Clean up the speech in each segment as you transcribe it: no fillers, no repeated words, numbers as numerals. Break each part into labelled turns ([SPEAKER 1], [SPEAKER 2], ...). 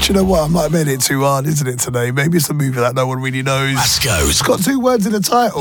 [SPEAKER 1] Do you know what? I might have made it too hard, isn't it, today? Maybe it's a movie that no one really knows. It's got 2 words in the title.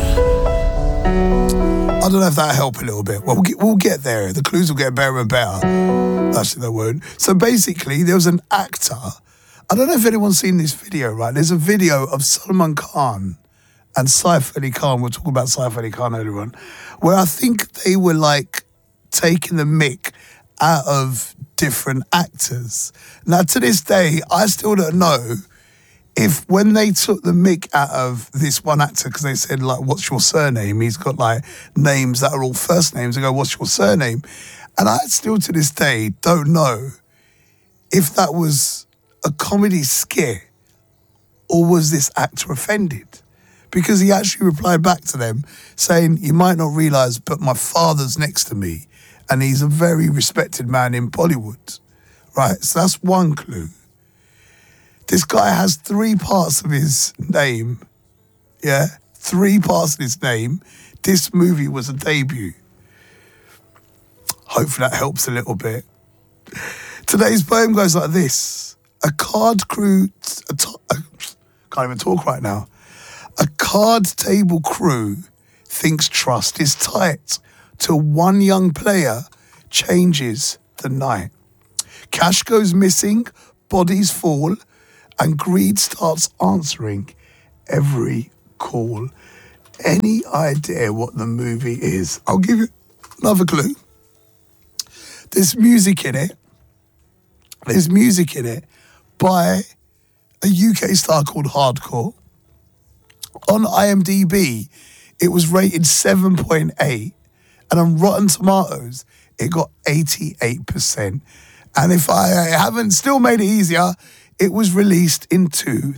[SPEAKER 1] I don't know if that'll help a little bit. Well, we'll get there. The clues will get better and better. Actually, they won't. So basically, there was an actor. I don't know if anyone's seen this video, right? There's a video of Salman Khan and Saif Ali Khan. We're talking about Saif Ali Khan earlier on, where I think they were like taking the mick out of different actors. Now, to this day, I still don't know if when they took the mick out of this one actor, because they said, like, what's your surname? He's got, like, names that are all first names. They go, what's your surname? And I still, to this day, don't know if that was a comedy skit or was this actor offended? Because he actually replied back to them saying, you might not realise, but my father's next to me and he's a very respected man in Bollywood. Right, so that's one clue. This guy has 3 parts of his name. Yeah, 3 parts of his name. This movie was a debut. Hopefully that helps a little bit. Today's poem goes like this. A card crew... can't even talk right now. A card table crew thinks trust is tight till one young player changes the night. Cash goes missing, bodies fall, and greed starts answering every call. Any idea what the movie is? I'll give you another clue. There's music in it. There's music in it by a UK star called Hardcore. On IMDb, it was rated 7.8, and on Rotten Tomatoes, it got 88%. And if I haven't still made it easier, it was released in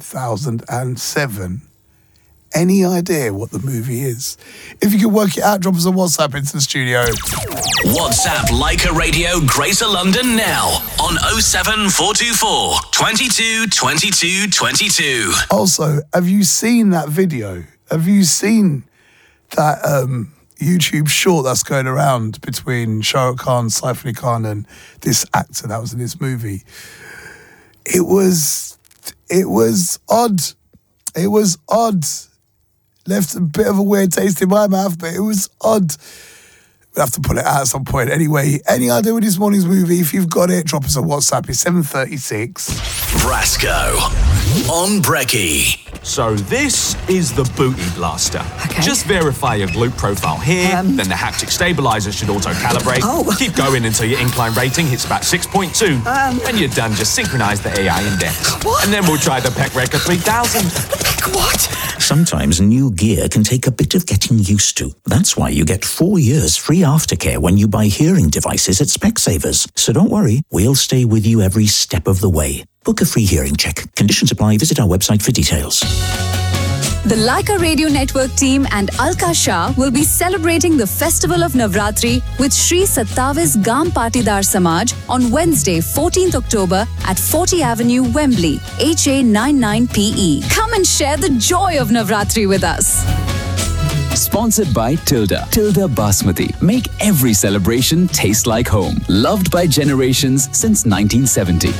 [SPEAKER 1] 2007. Any idea what the movie is? If you can work it out, drop us a WhatsApp into the studio.
[SPEAKER 2] WhatsApp Leica Radio Greater London now on 07424 22 22 22.
[SPEAKER 1] Also, have you seen that video? Have you seen that YouTube short that's going around between Shah Rukh Khan, Saif Ali Khan and this actor that was in this movie? It was odd. It was odd. Left a bit of a weird taste in my mouth, but it was odd. We'll have to pull it out at some point. Anyway, any idea with this morning's movie? If you've got it, drop us a WhatsApp. It's 7:36.
[SPEAKER 2] Brasco on Brekkie.
[SPEAKER 3] So this is the Booty Blaster.
[SPEAKER 4] Okay.
[SPEAKER 3] Just verify your glute profile here, then the haptic stabilizer should auto-calibrate.
[SPEAKER 4] Oh.
[SPEAKER 3] Keep going until your incline rating hits about 6.2. When you're done, just synchronize the AI index.
[SPEAKER 4] What?
[SPEAKER 3] And then we'll try the Pec Record 3000.
[SPEAKER 4] What?
[SPEAKER 5] Sometimes new gear can take a bit of getting used to. That's why you get 4 years free aftercare when you buy hearing devices at Specsavers. So don't worry, we'll stay with you every step of the way. Book a free hearing check. Conditions apply. Visit our website for details.
[SPEAKER 6] The Leica Radio Network team and Alka Shah will be celebrating the Festival of Navratri with Shri Sattavis Gam Patidar Samaj on Wednesday, 14th October at 40 Avenue, Wembley, HA99PE. Come and share the joy of Navratri with us.
[SPEAKER 7] Sponsored by Tilda Basmati. Make every celebration taste like home. Loved by generations since 1970.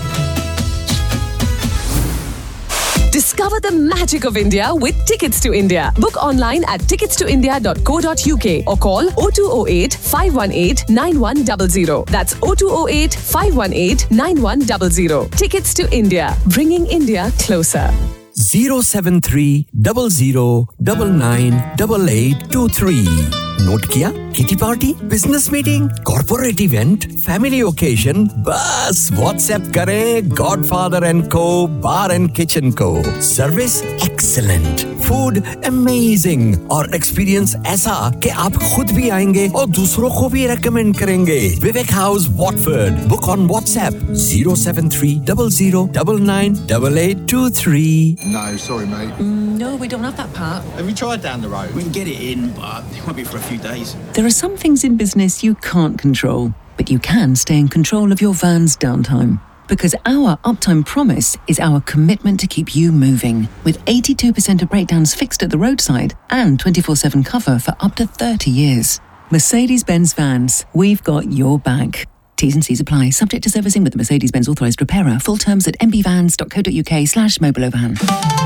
[SPEAKER 8] Discover the magic of India with Tickets to India. Book online at ticketstoindia.co.uk or call 0208 518 9100. That's 0208 518 9100. Tickets to India, bringing India closer.
[SPEAKER 9] 073 00 998823. Note किया? Kitty party, business meeting, corporate event, family occasion, बस WhatsApp करें godfather and को बार and kitchen को. Service excellent, food amazing और experience ऐसा कि आप खुद भी आएंगे और दूसरों को भी रेकमेंड करेंगे. विवेक house Watford. Book on WhatsApp 073 00 998823.
[SPEAKER 10] No, sorry mate.
[SPEAKER 8] No, we don't have that part.
[SPEAKER 10] Have you tried down the road? We can get it in, but it won't be for a few days.
[SPEAKER 11] There are some things in business you can't control, but you can stay in control of your van's downtime. Because our uptime promise is our commitment to keep you moving. With 82% of breakdowns fixed at the roadside and 24/7 cover for up to 30 years. Mercedes-Benz Vans, we've got your back. T's and C's apply. Subject to servicing with the Mercedes-Benz authorised repairer. Full terms at mbvans.co.uk/mobileoverhan.